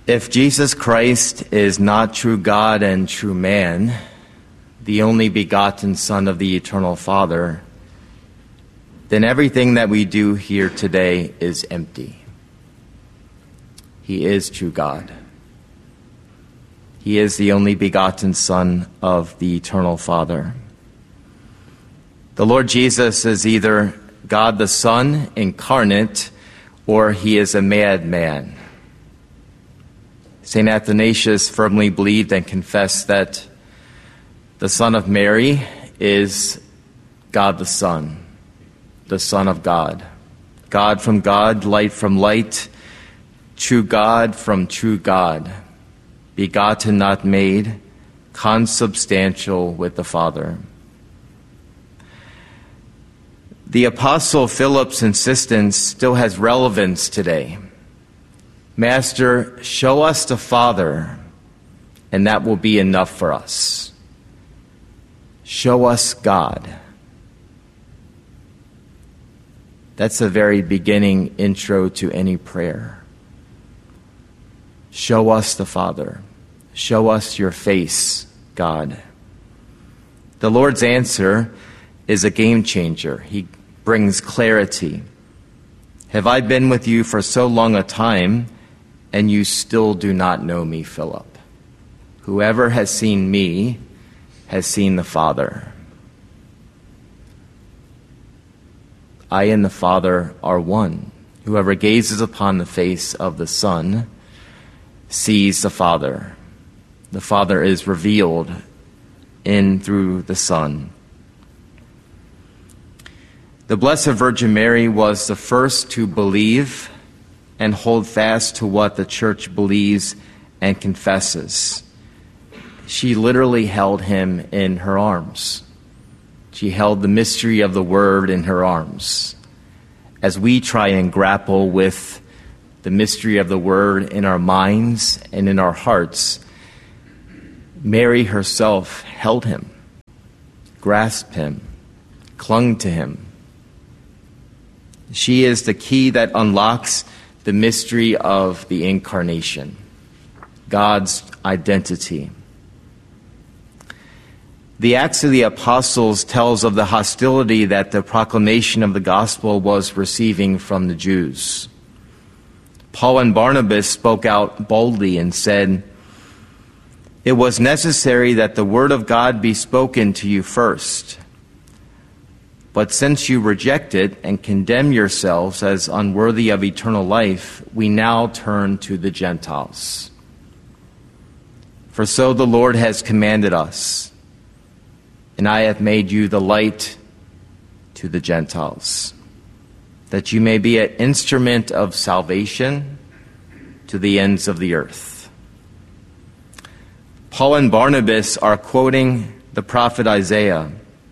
If Jesus Christ is not true God and true man, the only begotten Son of the eternal Father, then everything that we do here today is empty. He is true God. He is the only begotten Son of the eternal Father. The Lord Jesus is either God the Son incarnate, or he is a madman. St. Athanasius firmly believed and confessed that the Son of Mary is God the Son of God. God from God, light from light, true God from true God, begotten, not made, consubstantial with the Father. The Apostle Philip's insistence still has relevance today. Master, show us the Father, and that will be enough for us. Show us God. That's the very beginning intro to any prayer. Show us the Father. Show us your face, God. The Lord's answer is a game changer. He brings clarity. Have I been with you for so long a time, and you still do not know me, Philip? Whoever has seen me has seen the Father. I and the Father are one. Whoever gazes upon the face of the Son sees the Father. The Father is revealed in through the Son. The Blessed Virgin Mary was the first to believe and hold fast to what the Church believes and confesses. She literally held him in her arms. She held the mystery of the Word in her arms. As we try and grapple with the mystery of the Word in our minds and in our hearts, Mary herself held him, grasped him, clung to him. She is the key that unlocks the mystery of the Incarnation, God's identity. The Acts of the Apostles tells of the hostility that the proclamation of the gospel was receiving from the Jews. Paul and Barnabas spoke out boldly and said, "It was necessary that the word of God be spoken to you first. But since you reject it and condemn yourselves as unworthy of eternal life, we now turn to the Gentiles. For so the Lord has commanded us, and I have made you the light to the Gentiles, that you may be an instrument of salvation to the ends of the earth." Paul and Barnabas are quoting the prophet Isaiah.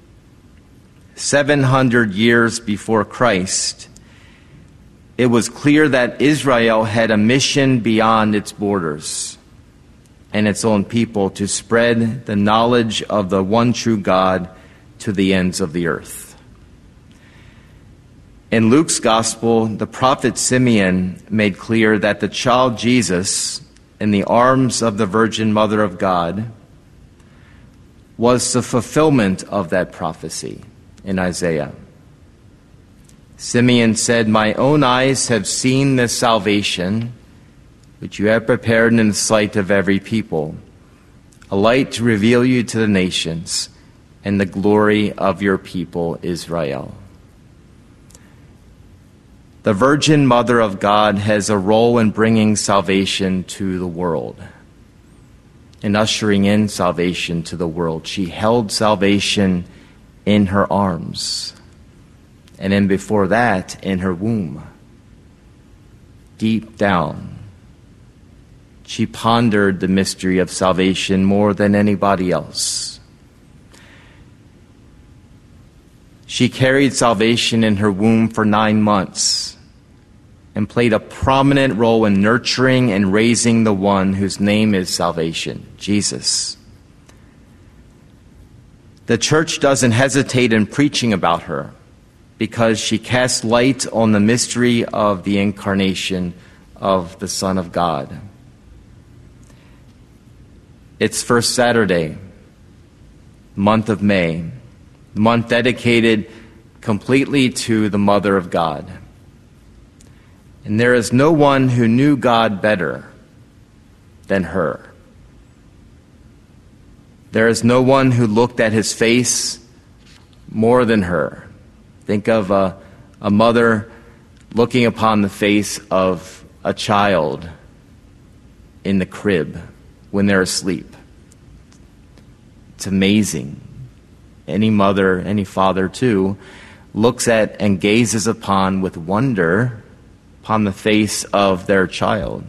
700 years before Christ, it was clear that Israel had a mission beyond its borders and its own people to spread the knowledge of the one true God to the ends of the earth. In Luke's gospel, the prophet Simeon made clear that the child Jesus, in the arms of the Virgin Mother of God, was the fulfillment of that prophecy in Isaiah. Simeon said, "My own eyes have seen this salvation, which you have prepared in the sight of every people, a light to reveal you to the nations, and the glory of your people Israel." The Virgin Mother of God has a role in bringing salvation to the world, in ushering in salvation to the world. She held salvation in her arms, and then before that, in her womb. Deep down, she pondered the mystery of salvation more than anybody else. She carried salvation in her womb for 9 months and played a prominent role in nurturing and raising the one whose name is salvation, Jesus. The Church doesn't hesitate in preaching about her because she casts light on the mystery of the incarnation of the Son of God. It's First Saturday, month of May, the month dedicated completely to the Mother of God. And there is no one who knew God better than her. There is no one who looked at his face more than her. Think of a mother looking upon the face of a child in the crib when they're asleep. It's amazing. Any mother, any father too, looks at and gazes upon with wonder upon the face of their child.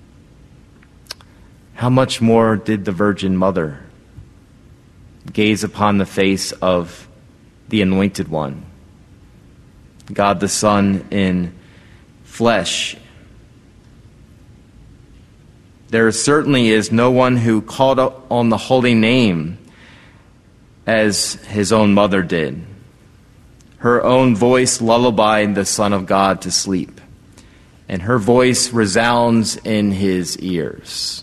How much more did the Virgin Mother gaze upon the face of the Anointed One, God the Son in flesh? There certainly is no one who called on the holy name as his own mother did. Her own voice lullabied the Son of God to sleep, and her voice resounds in his ears.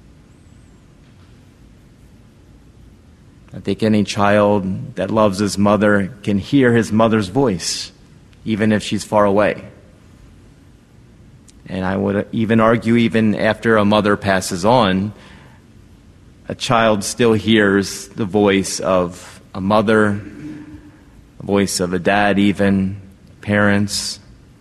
I think any child that loves his mother can hear his mother's voice, even if she's far away. And I would even argue, even after a mother passes on, a child still hears the voice of a mother, the voice of a dad, even parents.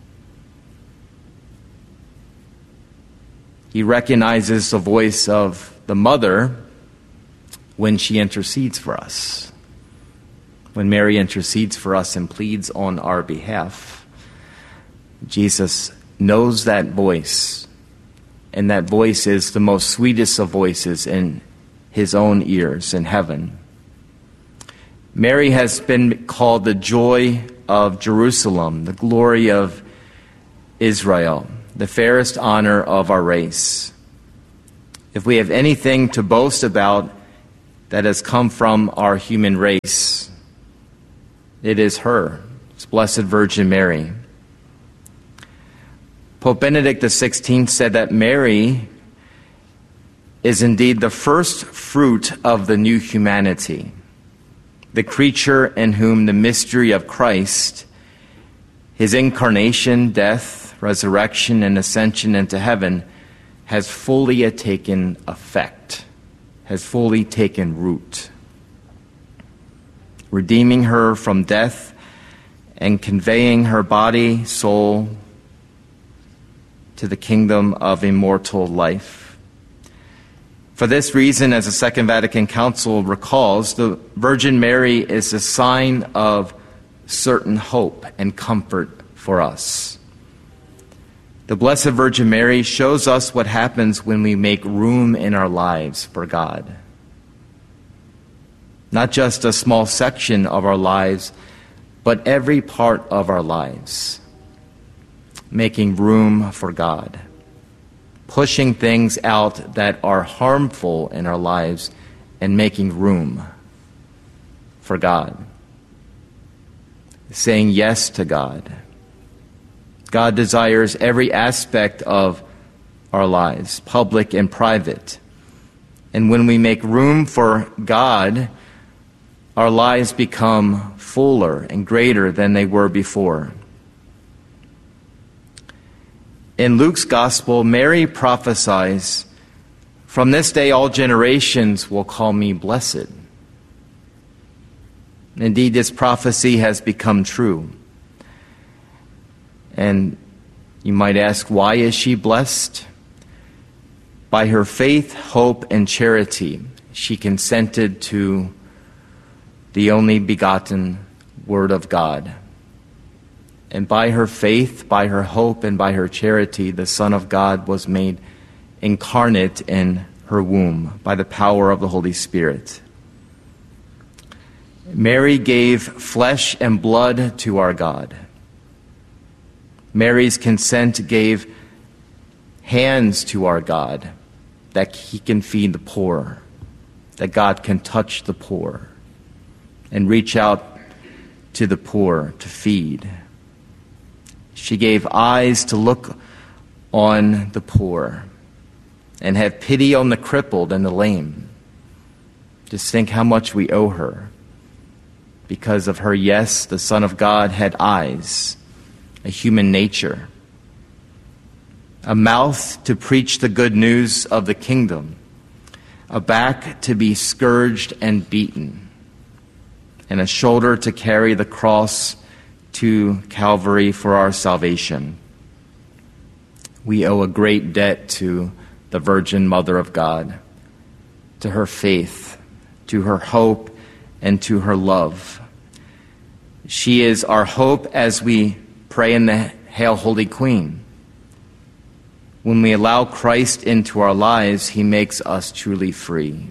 He recognizes the voice of the mother when she intercedes for us. When Mary intercedes for us and pleads on our behalf, Jesus knows that voice, and that voice is the most sweetest of voices in his own ears in heaven. Mary has been called the joy of Jerusalem, the glory of Israel, the fairest honor of our race. If we have anything to boast about that has come from our human race, it is her. It's Blessed Virgin Mary. Pope Benedict XVI said that Mary is indeed the first fruit of the new humanity, the creature in whom the mystery of Christ, his incarnation, death, resurrection, and ascension into heaven, has fully taken effect, has fully taken root, redeeming her from death and conveying her body, soul, to the kingdom of immortal life. For this reason, as the Second Vatican Council recalls, the Virgin Mary is a sign of certain hope and comfort for us. The Blessed Virgin Mary shows us what happens when we make room in our lives for God. Not just a small section of our lives, but every part of our lives. Making room for God. Pushing things out that are harmful in our lives and making room for God. Saying yes to God. God desires every aspect of our lives, public and private. And when we make room for God, our lives become fuller and greater than they were before. In Luke's Gospel, Mary prophesies, "From this day all generations will call me blessed." Indeed, this prophecy has become true. And you might ask, why is she blessed? By her faith, hope, and charity, she consented to the only begotten Word of God. And by her faith, by her hope, and by her charity, the Son of God was made incarnate in her womb by the power of the Holy Spirit. Mary gave flesh and blood to our God. Mary's consent gave hands to our God, that he can feed the poor, that God can touch the poor and reach out to the poor to feed. She gave eyes to look on the poor and have pity on the crippled and the lame. Just think how much we owe her. Because of her, yes, the Son of God had eyes, a human nature, a mouth to preach the good news of the kingdom, a back to be scourged and beaten, and a shoulder to carry the cross to Calvary for our salvation. We owe a great debt to the Virgin Mother of God, to her faith, to her hope, and to her love. She is our hope as we pray in the Hail, Holy Queen. When we allow Christ into our lives, he makes us truly free.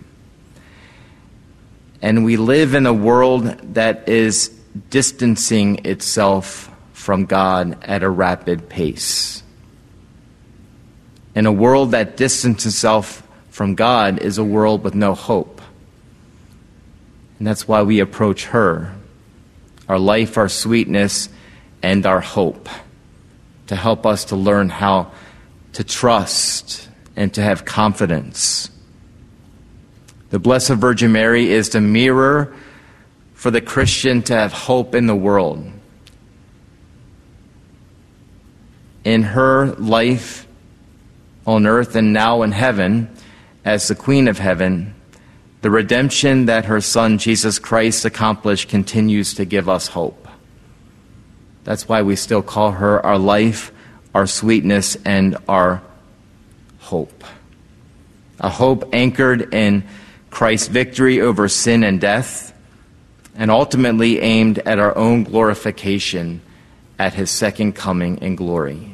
And we live in a world that is distancing itself from God at a rapid pace. And a world that distances itself from God is a world with no hope. And that's why we approach her, our life, our sweetness, and our hope, to help us to learn how to trust and to have confidence. The Blessed Virgin Mary is the mirror for the Christian to have hope in the world. In her life on earth and now in heaven, as the Queen of Heaven, the redemption that her Son, Jesus Christ, accomplished continues to give us hope. That's why we still call her our life, our sweetness, and our hope. A hope anchored in Christ's victory over sin and death, and ultimately aimed at our own glorification at his second coming in glory.